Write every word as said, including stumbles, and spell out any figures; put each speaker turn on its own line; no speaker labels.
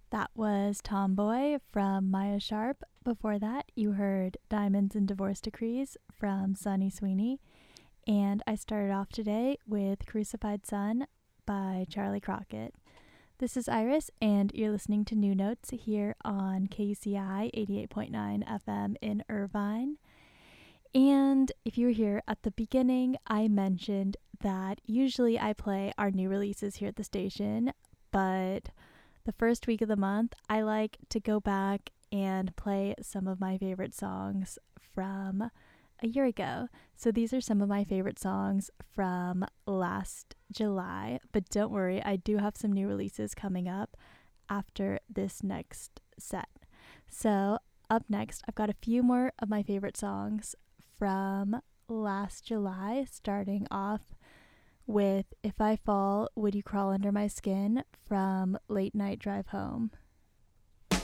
That was Tomboy from Maya Sharp. Before that, you heard Diamonds and Divorce Decrees from Sunny Sweeney. And I started off today with Crucified Sun by Charlie Crockett. This is Iris, and you're listening to New Notes here on K U C I eighty-eight point nine F M in Irvine. And if you were here at the beginning, I mentioned that usually I play our new releases here at the station, but the first week of the month, I like to go back and play some of my favorite songs from a year ago. So these are some of my favorite songs from last July, but don't worry, I do have some new releases coming up after this next set. So up next, I've got a few more of my favorite songs from last July, starting off with If I Fall, Would You Crawl Under My Skin from Late Night Drive Home.